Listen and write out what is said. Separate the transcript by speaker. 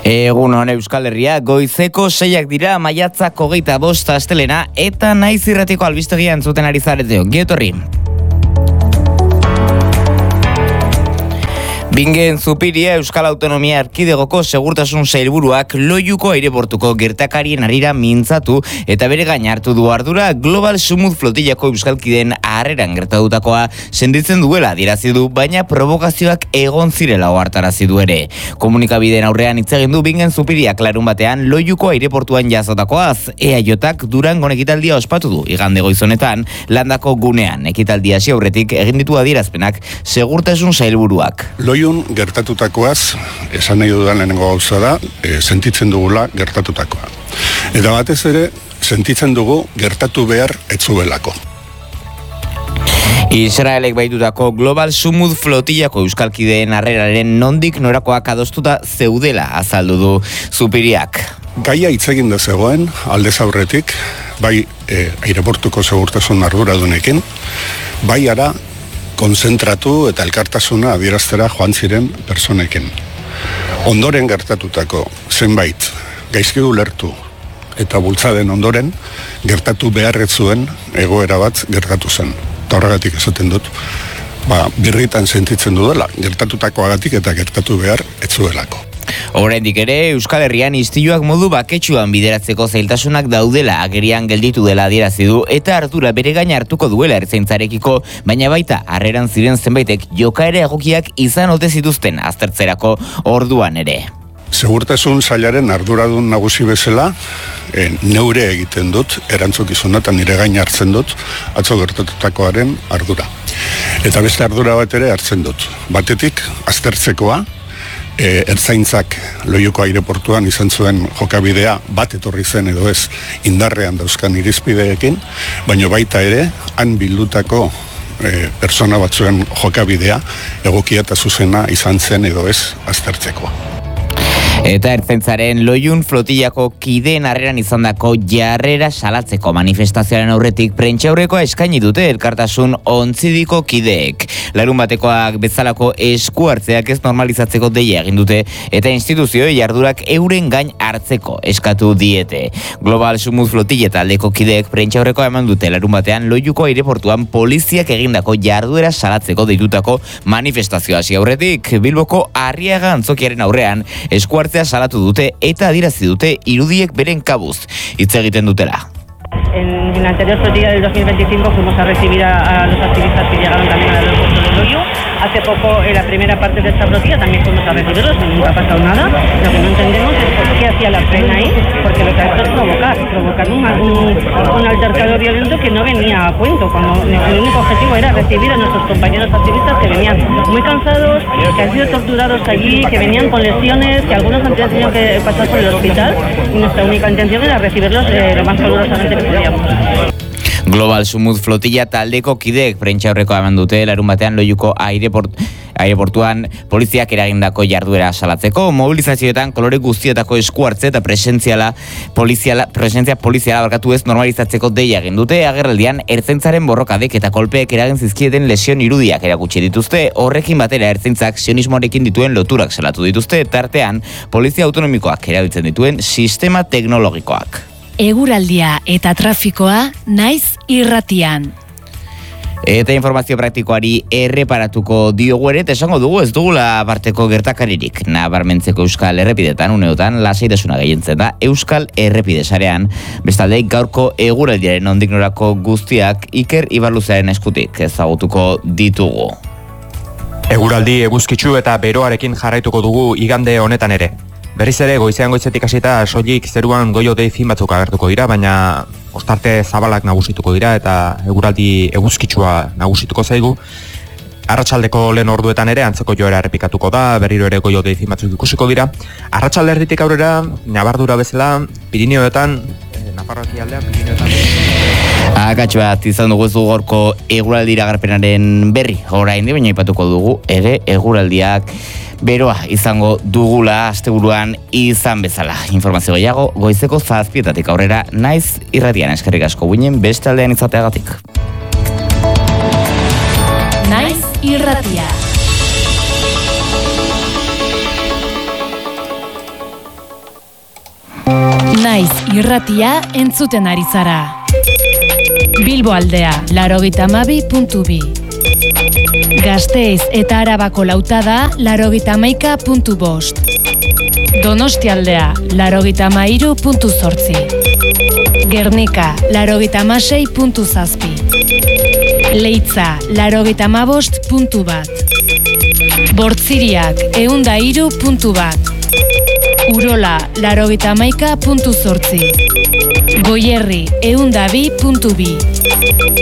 Speaker 1: Egunon Euskal Herria, goizeko 6 dira, maiatzak 25 astelena, eta Naiz irratiko albistegian zuten ari zareteo. Gietorri. Bingen Zupiria Euskal Autonomia Erkidegoko Segurtasun Sailburuak Loiuko aireportuko gertakarien harira mintzatu eta bere gain hartu du ardura Global Smooth flotillako euskalkideen harreran gertatutakoa sentitzen duela adierazi du, baina provokazioak egon zirela ohartarazi du ere. Komunikabideen aurrean hitz egin du Bingen Zupiriak larun batean Loiuko aireportuan jazotakoaz. EAJak Durangon ekitaldia ospatu du igande goizonetan landako gunean. Ekitaldia hasi aurretik egin ditu adierazpenak Segurtasun Sailburuak.
Speaker 2: Gertatutakoaz, esan nahi dudan lehenengo gauza da, sentitzen dugula gertatutakoa. Eta batez ere, sentitzen dugu gertatu behar etzuelako.
Speaker 1: Israelek baitutako Global Smooth flotillako euskalkideen harreraren nondik norakoak adostuta zeudela azaldu du Zupiriak.
Speaker 2: Gaia hitz egin da zegoen, aldez aurretik, bai aireportuko segurtasun arduradunekin, bai ara konzentratu eta elkartasuna adieraztera joan ziren personekin. Ondoren gertatutako zenbait gaizki ulertu eta bultzaden ondoren gertatu beharret zuen egoera bat gertatu zen. Eta horregatik esaten dut, birritan sentitzen dudala, gertatutakoagatik eta gertatu behar etzuelako.
Speaker 1: Oraindik ere, Euskal Herrian istiluak modu baketsuan bideratzeko zailtasunak daudela agerian gelditu dela adierazi du eta ardura bere gain hartuko duela ertzaintzarekiko, baina baita harreran ziren zenbaitek jokaera egokiak izan ote zituzten aztertzerako orduan ere.
Speaker 2: Segurtasun sailaren arduradun nagusi bezala, neure egiten dut, erantzukizuna eta nire gain hartzen dut, atzo gertatutakoaren ardura. Eta beste ardura bat ere hartzen dut. Batetik, aztertzekoa, ertzaintzak Loiuko aireportuan izan zuen jokabidea bat etorri zen edo ez indarrean dauzkan irizpideekin, baina baita ere, han bildutako persona batzuen jokabidea egokia eta zuzena izan zen edo ez aztertzekoa.
Speaker 1: Eta ertzaintzaren Loiun flotillako kideen harreran izandako jarrera salatzeko manifestazioaren aurretik prentsaurrekoa eskaini dute elkartasun ontzidiko kideek. Larun batekoak bezalako esku hartzeak ez normalizatzeko deia egin dute eta instituzioi jardurak euren gain hartzeko eskatu diete. Global Smooth flotille taldeko kideek prentsaurrekoa eman dute larun batean Loiuko aireportuan poliziak egindako jarduera salatzeko deitutako manifestazioa hasi aurretik Bilboko Arriaga antzokiaren aurrean esku hartzea salatu dute eta adierazi dute irudiek beren kabuz hitz egiten dutela.
Speaker 3: En la anterior flotilla del 2025 fuimos a recibir a los activistas que llegaron también al aeropuerto de Loiu. Hace poco, en la primera parte de esta flotilla, también fuimos a recibirlos y nunca ha pasado nada. Lo que no entendemos es por qué hacía la prensa ahí, porque lo que ha hecho es provocar un altercado violento que no venía a cuento, cuando el único objetivo era recibir a nuestros compañeros activistas que venían muy cansados, que han sido torturados allí, que venían con lesiones, que algunos han tenido que pasar por el hospital, y nuestra única intención era recibirlos lo más calurosamente que podíamos.
Speaker 1: Global Smooth flotilla taldeko kideek prentsaurrekoa eman dute larun batean Loiuko aireportuan poliziak eragindako jarduera salatzeko, mobilizazioetan kolore guztietako esku hartze eta presentzia poliziala barkatu ez normalizatzeko deia egin dute. Agerraldian ertzaintzaren borrokadek eta kolpeek eragin zizkieten lesion irudiak erakutsi dituzte. Horrekin batera ertzaintzak sionismoarekin dituen loturak salatu dituzte, tartean polizia autonomikoak erabiltzen dituen sistema teknologikoak.
Speaker 4: Eguraldia eta trafikoa Naiz irratian.
Speaker 1: Eta informazio praktikoari erreparatuko diogu ere, esango dugu ez dugula parteko gertakaririk. Nabarmentzeko Euskal Errepidetan uneotan lasaitasuna gehientzen da Euskal Errepide sarean. Bestalde gaurko eguraldiaren nondik norako guztiak Iker Ibarluzaren eskutik ezagutuko ditugu.
Speaker 5: Eguraldi eguzkitsu eta beroarekin jarraituko dugu igande honetan ere. Berriz ere goizean goizetik hasita soilik zeruan goi-hodei fin batzuk agertuko dira, baina ostarte zabalak nagusituko dira eta eguraldi eguzkitsua nagusituko zaigu. Arratsaldeko lehen orduetan ere antzeko joera errepikatuko da, berriro ere goi-hodei fin batzuk ikusiko dira. Arratsalde erditik aurrera, nabardura bezala, Pirineoetan, Nafarroa ekialdean, Pirineoetan.
Speaker 1: Akatxo bat izan dugu gorko eguraldi iragarpenaren berri. Oraindik baina aipatuko dugu ere eguraldiak beroa izango dugula asteburuan izan bezala. Informazio gehiago goizeko 7:00 aurrera Naiz irratian. Eskerrik asko guinen beste aldean izateagatik.
Speaker 4: Naiz irratia. Naiz irratia entzuten ari zara. Bilbo aldea, 92.2. Gasteiz eta Arabako lautada, 91.5. Donostia aldea, 93.8. Gernika, 96.7. Leitza, 95.1. Bortziriak, 103.1. Urola, 91.8. Goierri, 102.2.